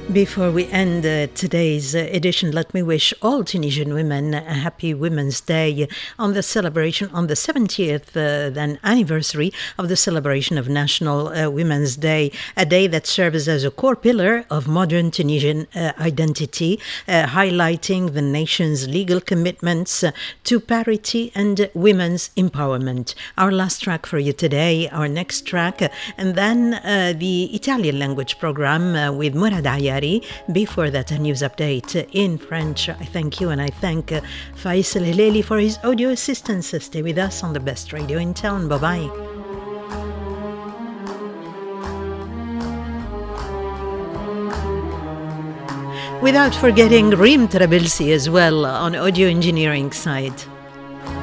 Before we end today's edition, let me wish all Tunisian women a happy Women's Day on the celebration on the 70th then anniversary of the celebration of National Women's Day, a day that serves as a core pillar of modern Tunisian identity, highlighting the nation's legal commitments to parity and women's empowerment. Our last track for you today, our next track, and then the Italian language program with Murad Ayari. Before that, a news update in French. I thank you and I thank Faisal Hileli for his audio assistance. Stay with us on the best radio in town. Bye-bye. Without forgetting Rim Trabilsi as well on audio engineering side.